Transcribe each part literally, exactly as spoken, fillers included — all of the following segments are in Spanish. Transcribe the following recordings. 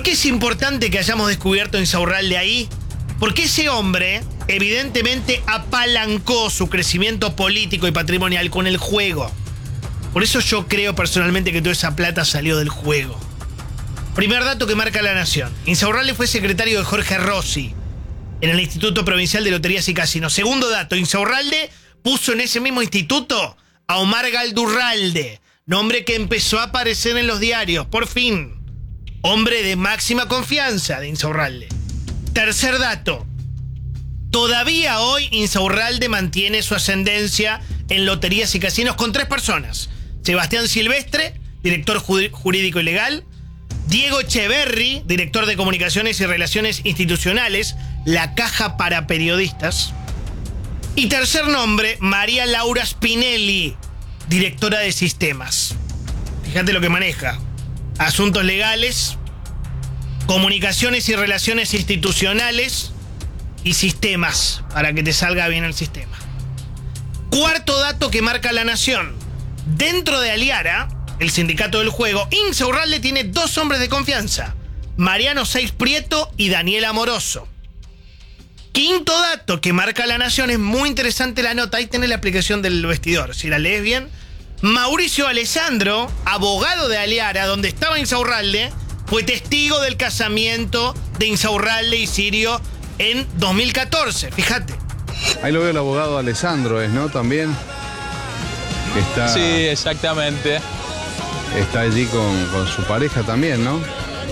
¿Por qué es importante que hayamos descubierto a Insaurralde ahí? Porque ese hombre evidentemente apalancó su crecimiento político y patrimonial con el juego. Por eso yo creo personalmente que toda esa plata salió del juego. Primer dato que marca La Nación. Insaurralde fue secretario de Jorge Rossi en el Instituto Provincial de Loterías y Casinos. Segundo dato, Insaurralde puso en ese mismo instituto a Omar Galdurralde, nombre que empezó a aparecer en los diarios, por fin. Hombre de máxima confianza de Insaurralde. Tercer dato, todavía hoy Insaurralde mantiene su ascendencia en Loterías y Casinos con tres personas. Sebastián Silvestre, director jurídico y legal. Diego Echeverri, director de Comunicaciones y Relaciones Institucionales, la Caja para Periodistas. Y tercer nombre, María Laura Spinelli, directora de Sistemas. Fíjate lo que maneja. Asuntos legales, comunicaciones y relaciones institucionales y sistemas, para que te salga bien el sistema. Cuarto dato que marca La Nación. Dentro de Aliara, el sindicato del juego, Insaurralde tiene dos hombres de confianza: Mariano Seix Prieto y Daniel Amoroso. Quinto dato que marca La Nación, es muy interesante la nota, ahí tenés la aplicación del vestidor, si la lees bien. Mauricio Alessandro, abogado de Aliara, donde estaba Insaurralde, fue testigo del casamiento de Insaurralde y Sirio en dos mil catorce, fíjate. Ahí lo veo el abogado Alessandro, ¿es, no? También está... Sí, exactamente. Está allí con, con su pareja también, ¿no?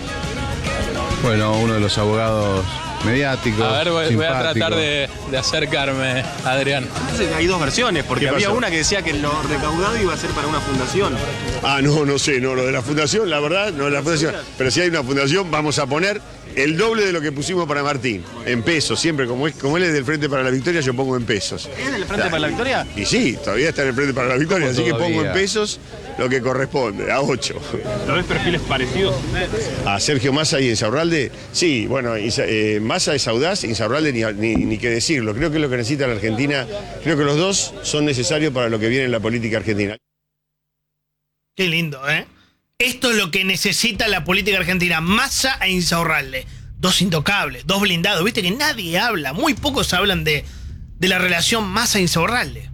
Bueno, uno de los abogados mediáticos. A ver, voy, voy a tratar de, de acercarme, Adrián. Entonces hay dos versiones, porque había una que decía que lo recaudado iba a ser para una fundación. Ah, no, no sé, no, lo de la fundación, la verdad, no de la fundación. Pero si hay una fundación, vamos a poner el doble de lo que pusimos para Martín, en pesos, siempre, como, es, como él es del Frente para la Victoria, yo pongo en pesos. ¿Es del Frente para la Victoria? Y sí, todavía está en el Frente para la Victoria, así todavía? que pongo en pesos lo que corresponde, a ocho. ¿No ves perfiles parecidos? A Sergio Massa y Insaurralde, sí, bueno, Isa, eh, Massa es audaz, Insaurralde ni, ni, ni qué decirlo. Creo que es lo que necesita la Argentina, creo que los dos son necesarios para lo que viene en la política argentina. Qué lindo, ¿eh? Esto es lo que necesita la política argentina, Massa e Insaurralde. Dos intocables, dos blindados. Viste que nadie habla, muy pocos hablan de, de la relación Massa-Insaurralde.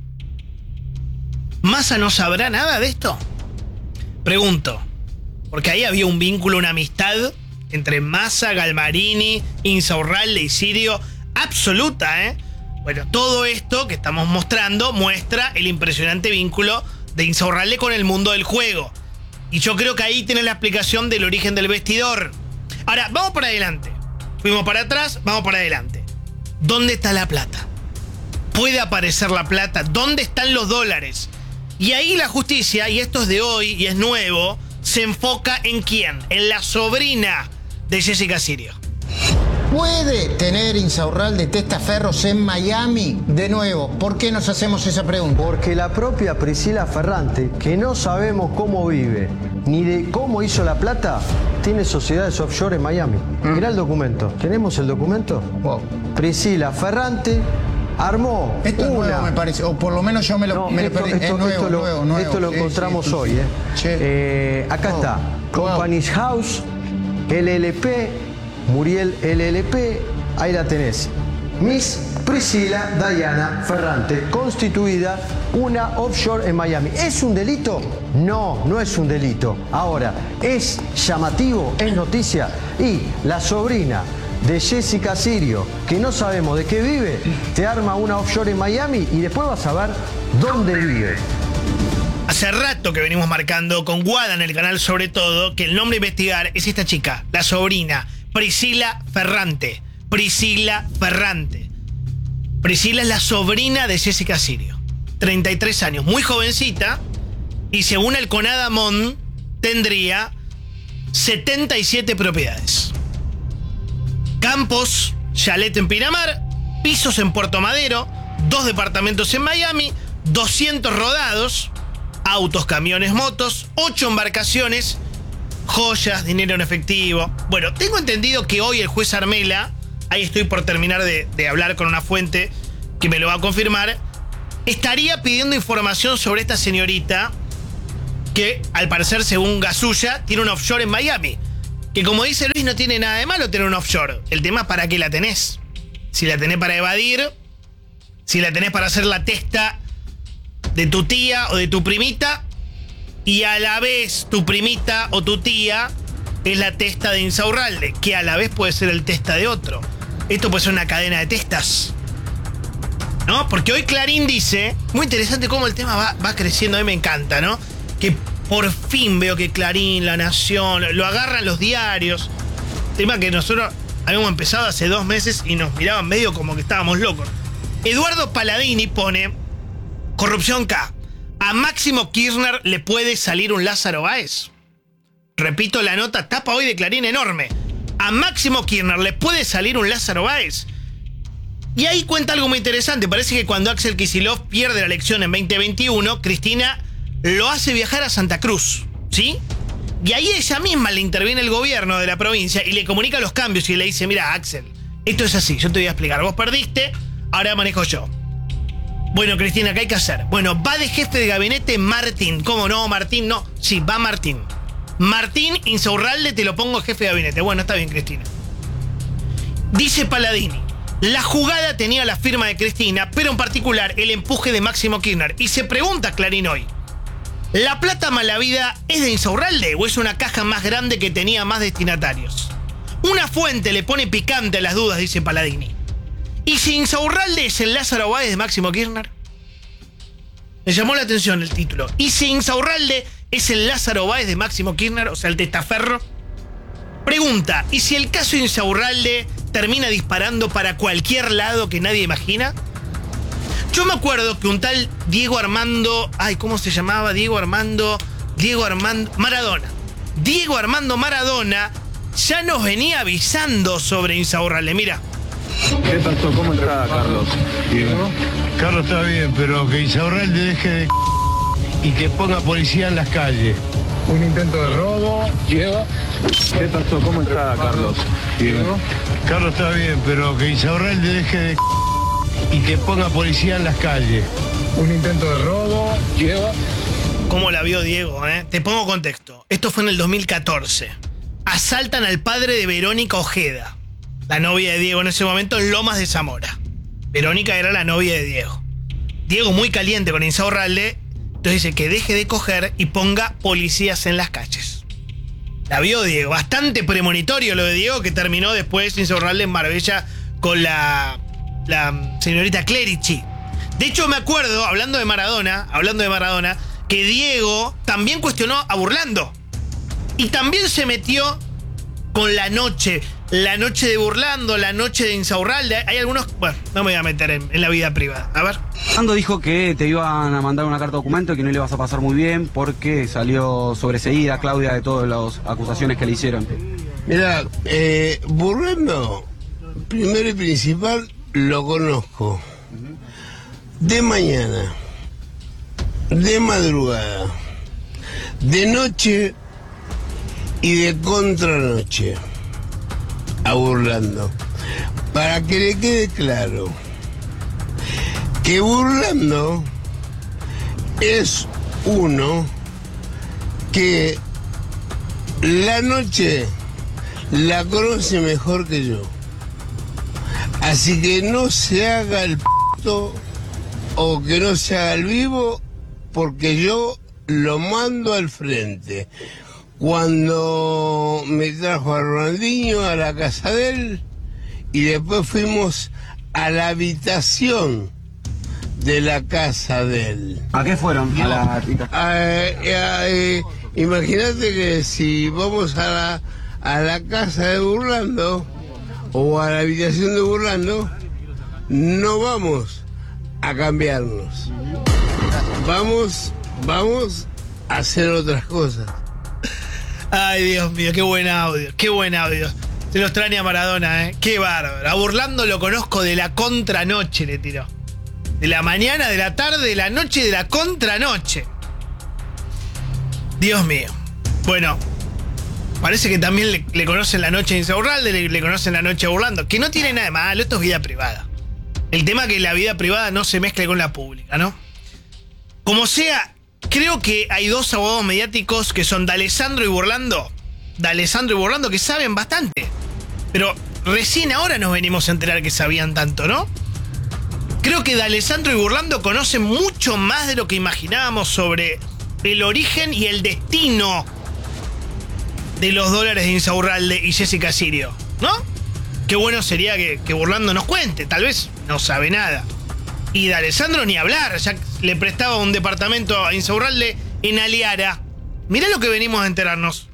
¿Massa no sabrá nada de esto? Pregunto, porque ahí había un vínculo, una amistad entre Massa, Galmarini, Insaurralde y Sirio, absoluta, ¿eh? Bueno, todo esto que estamos mostrando muestra el impresionante vínculo de Insaurralde con el mundo del juego. Y yo creo que ahí tiene la explicación del origen del vestidor. Ahora, vamos para adelante. Fuimos para atrás, vamos para adelante. ¿Dónde está la plata? ¿Puede aparecer la plata? ¿Dónde están los dólares? Y ahí la justicia, y esto es de hoy y es nuevo, se enfoca en quién, en la sobrina de Jessica Sirio. ¿Puede tener Insaurralde testaferros en Miami? De nuevo, ¿por qué nos hacemos esa pregunta? Porque la propia Priscila Ferrante, que no sabemos cómo vive, ni de cómo hizo la plata, tiene sociedades offshore en Miami. ¿Mm? Mirá el documento. ¿Tenemos el documento? Wow. Priscila Ferrante armó esto una... es nuevo, me parece, o por lo menos yo me lo, no, me esto, lo perdí. Esto, es nuevo, esto lo, nuevo, nuevo. Esto lo sí, encontramos sí, hoy, ¿eh? Sí. eh acá wow. está. Wow. Companies House, L L P, Muriel L L P, ahí la tenés. Miss Priscila Diana Ferrante, constituida una offshore en Miami. ¿Es un delito? No, no es un delito. Ahora, es llamativo, es noticia. Y la sobrina de Jessica Sirio, que no sabemos de qué vive, te arma una offshore en Miami y después vas a ver dónde vive. Hace rato que venimos marcando con Guada en el canal, sobre todo, que el nombre a investigar es esta chica, la sobrina, Priscila Ferrante. Priscila Ferrante. Priscila es la sobrina de Jessica Sirio. treinta y tres años, muy jovencita, y según el CONADAMON tendría setenta y siete propiedades. Campos, chalet en Pinamar, pisos en Puerto Madero, dos departamentos en Miami, doscientos rodados, autos, camiones, motos, ocho embarcaciones, joyas, dinero en efectivo. Bueno, tengo entendido que hoy el juez Armela, ahí estoy por terminar de, de hablar con una fuente que me lo va a confirmar, estaría pidiendo información sobre esta señorita que, al parecer, según Gasulla, tiene un offshore en Miami. Que como dice Luis, no tiene nada de malo tener un offshore. El tema es para qué la tenés. Si la tenés para evadir, si la tenés para hacer la testa de tu tía o de tu primita, y a la vez tu primita o tu tía es la testa de Insaurralde, que a la vez puede ser el testa de otro. Esto puede ser una cadena de testas, ¿no? Porque hoy Clarín dice, muy interesante cómo el tema va, va creciendo, a mí me encanta, ¿no? Que por fin veo que Clarín, La Nación, lo agarran los diarios. Tema que nosotros habíamos empezado hace dos meses y nos miraban medio como que estábamos locos. Eduardo Paladini pone, corrupción K, a Máximo Kirchner le puede salir un Lázaro Báez. Repito la nota, tapa hoy de Clarín enorme. A Máximo Kirchner le puede salir un Lázaro Báez. Y ahí cuenta algo muy interesante. Parece que cuando Axel Kicillof pierde la elección en veinte veintiuno, Cristina lo hace viajar a Santa Cruz, ¿sí? Y ahí ella misma le interviene el gobierno de la provincia y le comunica los cambios y le dice, mira, Axel, esto es así, yo te voy a explicar. Vos perdiste, ahora manejo yo. Bueno, Cristina, ¿qué hay que hacer? Bueno, va de jefe de gabinete Martín. ¿Cómo no, Martín? No, sí, va Martín. Martín Insaurralde, te lo pongo jefe de gabinete. Bueno, está bien, Cristina. Dice Paladini, la jugada tenía la firma de Cristina, pero en particular el empuje de Máximo Kirchner. Y se pregunta Clarín hoy, ¿la plata malavida es de Insaurralde o es una caja más grande que tenía más destinatarios? Una fuente le pone picante a las dudas, dice Paladini. ¿Y si Insaurralde es el Lázaro Báez de Máximo Kirchner? Me llamó la atención el título. ¿Y si Insaurralde es el Lázaro Báez de Máximo Kirchner, o sea, el testaferro? Pregunta, ¿y si el caso Insaurralde termina disparando para cualquier lado que nadie imagina? Yo me acuerdo que un tal Diego Armando... Ay, ¿cómo se llamaba? Diego Armando... Diego Armando... Maradona. Diego Armando Maradona ya nos venía avisando sobre Insaurralde. Mira. ¿Qué pasó? ¿Cómo está, Carlos? Bien. Carlos está bien, pero que Insaurralde deje de... y que ponga policía en las calles. Un intento de robo. Lleva. ¿Qué pasó? ¿Cómo está, Carlos? Bien. Carlos está bien, pero que Insaurralde deje de... y que ponga policía en las calles. Un intento de robo. Lleva. ¿Cómo la vio Diego, eh? Te pongo contexto. Esto fue en el dos mil catorce. Asaltan al padre de Verónica Ojeda, la novia de Diego en ese momento, en Lomas de Zamora. Verónica era la novia de Diego. Diego muy caliente con Insaurralde, entonces dice que deje de coger y ponga policías en las calles. La vio Diego. Bastante premonitorio lo de Diego, que terminó después Insaurralde en Marbella con la, la señorita Clerici. De hecho, me acuerdo, hablando de Maradona, hablando de Maradona, que Diego también cuestionó a Burlando. Y también se metió con la noche. La noche de Burlando, la noche de Insaurralde. Hay algunos... Bueno, no me voy a meter en, en la vida privada. A ver. Burlando dijo que te iban a mandar una carta de documento, que no le ibas a pasar muy bien porque salió sobreseída Claudia de todas las acusaciones que le hicieron. Mira, eh, Burlando, primero y principal, lo conozco. De mañana, de madrugada, de noche y de contranoche. A Burlando, para que le quede claro que Burlando es uno que la noche la conoce mejor que yo, así que no se haga el p***o o que no se haga el vivo, porque yo lo mando al frente. Cuando me trajo a Ronaldinho a la casa de él y después fuimos a la habitación de la casa de él. ¿A qué fueron? A la habitación. Eh, Imagínate que si vamos a la, a la casa de Burlando o a la habitación de Burlando, no vamos a cambiarnos. Vamos, vamos a hacer otras cosas. Ay, Dios mío, qué buen audio, qué buen audio. Se lo extraña a Maradona, ¿eh? Qué bárbaro. A Burlando lo conozco de la contranoche, le tiró. De la mañana, de la tarde, de la noche y de la contranoche. Dios mío. Bueno, parece que también le, le conocen la noche a Insaurralde, le, le conocen la noche a Burlando, que no tiene nada de malo, esto es vida privada. El tema es que la vida privada no se mezcle con la pública, ¿no? Como sea, creo que hay dos abogados mediáticos que son D'Alessandro y Burlando, D'Alessandro y Burlando, que saben bastante. Pero recién ahora nos venimos a enterar que sabían tanto, ¿no? Creo que D'Alessandro y Burlando conocen mucho más de lo que imaginábamos sobre el origen y el destino de los dólares de Insaurralde y Jessica Sirio, ¿no? Qué bueno sería que, que Burlando nos cuente. Tal vez no sabe nada. Y D'Alessandro ni hablar, ya le prestaba un departamento a Insaurralde en Aliara. Mirá lo que venimos a enterarnos.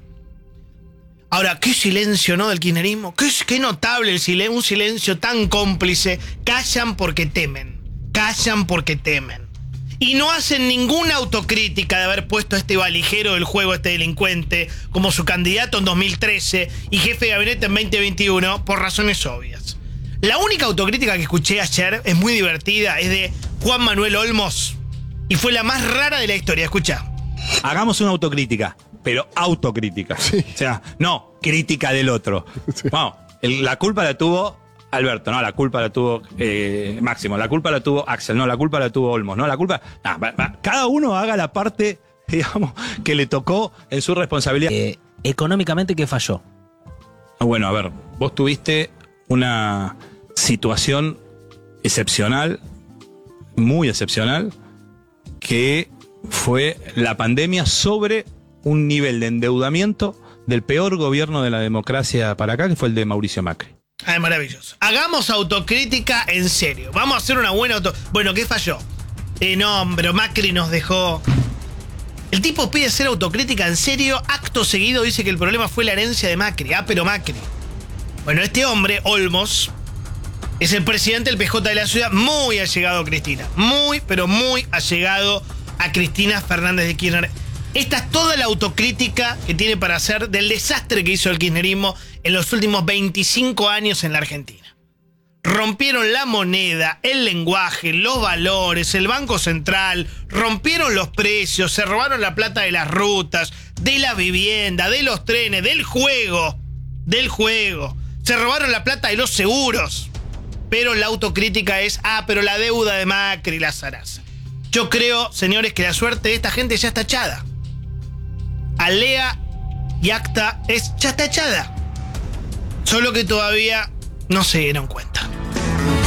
Ahora, qué silencio, ¿no? Del kirchnerismo. Qué, qué notable el silencio, un silencio tan cómplice. Callan porque temen. Callan porque temen. Y no hacen ninguna autocrítica de haber puesto a este valijero del juego, este delincuente, como su candidato en dos mil trece y jefe de gabinete en veinte veintiuno, por razones obvias. La única autocrítica que escuché ayer es muy divertida, es de Juan Manuel Olmos, y fue la más rara de la historia. Escucha. Hagamos una autocrítica, pero autocrítica. Sí. O sea, no crítica del otro. Sí. Vamos, el, la culpa la tuvo Alberto, no, la culpa la tuvo eh, Máximo, la culpa la tuvo Axel, no, la culpa la tuvo Olmos, no, la culpa... Nah, va, va, cada uno haga la parte, digamos, que le tocó en su responsabilidad. Eh, económicamente, ¿qué falló? Bueno, a ver, vos tuviste una situación excepcional, muy excepcional, que fue la pandemia sobre un nivel de endeudamiento del peor gobierno de la democracia para acá, que fue el de Mauricio Macri. Ay, maravilloso. Hagamos autocrítica en serio. Vamos a hacer una buena auto... Bueno, ¿qué falló? Eh, no, pero Macri nos dejó... El tipo pide hacer autocrítica en serio. Acto seguido dice que el problema fue la herencia de Macri. Ah, pero Macri. Bueno, este hombre, Olmos, es el presidente del P J de la ciudad, muy allegado a Cristina. Muy, pero muy allegado a Cristina Fernández de Kirchner. Esta es toda la autocrítica que tiene para hacer del desastre que hizo el kirchnerismo en los últimos veinticinco años en la Argentina. Rompieron la moneda, el lenguaje, los valores, el Banco Central, rompieron los precios, se robaron la plata de las rutas, de la vivienda, de los trenes, del juego, del juego. Se robaron la plata de los seguros. Pero la autocrítica es, ah, pero la deuda de Macri, la zaraza. Yo creo, señores, que la suerte de esta gente ya está echada. Alea y Acta es ya está echada. Solo que todavía no se dieron cuenta.